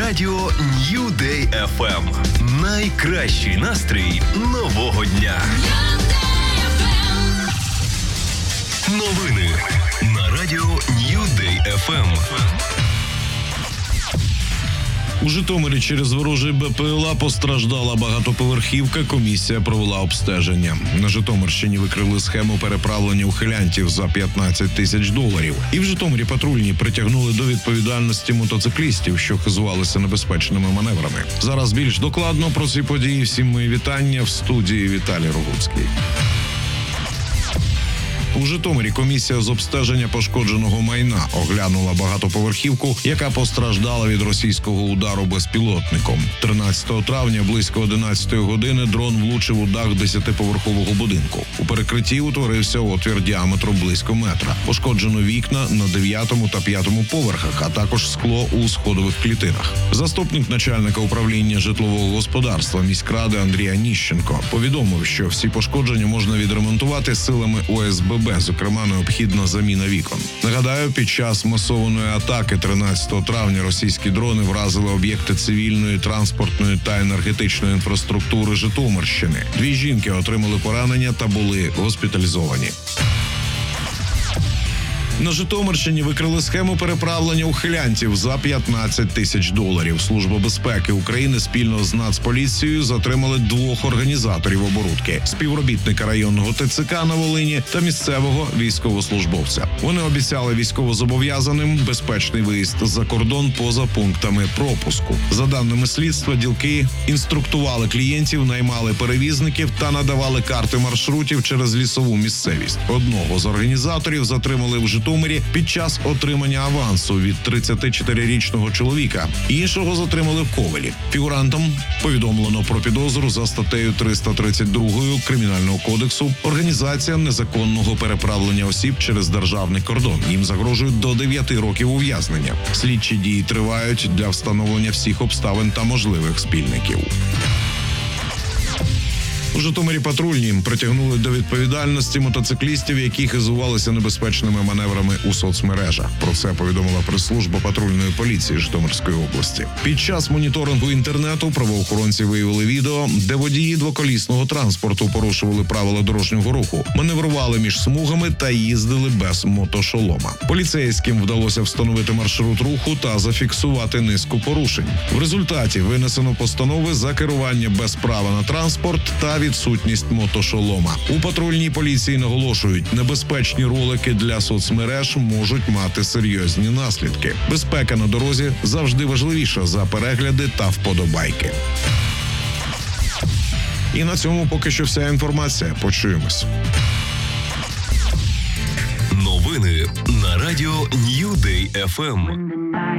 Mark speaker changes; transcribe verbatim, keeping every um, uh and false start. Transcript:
Speaker 1: радіо New Day еф ем. Найкращий настрій нового дня. Новини на радіо New Day еф ем.
Speaker 2: У Житомирі через ворожий Бе Пе Ел А постраждала багатоповерхівка. Комісія провела обстеження. На Житомирщині викрили схему переправлення ухилянтів за п'ятнадцять тисяч доларів. І в Житомирі патрульні притягнули до відповідальності мотоциклістів, що хизувалися небезпечними маневрами. Зараз більш докладно про ці події. Всім мої вітання в студії Віталій Рогуцький. У Житомирі комісія з обстеження пошкодженого майна оглянула багатоповерхівку, яка постраждала від російського удару безпілотником. тринадцятого травня близько одинадцятої години дрон влучив у дах десятиповерхового будинку. У перекритті утворився отвір діаметром близько метра. Пошкоджено вікна на дев'ятому та п'ятому поверхах, а також скло у сходових клітинах. Заступник начальника управління житлового господарства міськради Андрій Аніщенко повідомив, що всі пошкодження можна відремонтувати силами О С Б Б. Зокрема, необхідна заміна вікон. Нагадаю, під час масованої атаки тринадцятого травня російські дрони вразили об'єкти цивільної, транспортної та енергетичної інфраструктури Житомирщини. Дві жінки отримали поранення та були госпіталізовані. На Житомирщині викрили схему переправлення ухилянтів за п'ятнадцять тисяч доларів. Служба безпеки України спільно з Нацполіцією затримали двох організаторів оборудки – співробітника районного Те Це Ка на Волині та місцевого військовослужбовця. Вони обіцяли військовозобов'язаним безпечний виїзд за кордон поза пунктами пропуску. За даними слідства, ділки інструктували клієнтів, наймали перевізників та надавали карти маршрутів через лісову місцевість. Одного з організаторів затримали в Житомирі під час отримання авансу від тридцятичотирирічного чоловіка. Іншого затримали в Ковелі. Фігурантам повідомлено про підозру за статтею триста тридцять два Кримінального кодексу «Організація незаконного переправлення осіб через державний кордон». Їм загрожують до дев'яти років ув'язнення. Слідчі дії тривають для встановлення всіх обставин та можливих спільників. У Житомирі патрульні притягнули до відповідальності мотоциклістів, які хизувалися небезпечними маневрами у соцмережах. Про це повідомила прес-служба патрульної поліції Житомирської області. Під час моніторингу інтернету правоохоронці виявили відео, де водії двоколісного транспорту порушували правила дорожнього руху, маневрували між смугами та їздили без мотошолома. Поліцейським вдалося встановити маршрут руху та зафіксувати низку порушень. В результаті винесено постанови за керування без права на транспорт та відсутність мотошолома. У патрульній поліції наголошують, небезпечні ролики для соцмереж можуть мати серйозні наслідки. Безпека на дорозі завжди важливіша за перегляди та вподобайки. І на цьому поки що вся інформація. Почуємось.
Speaker 1: Новини на радіо New Day еф ем.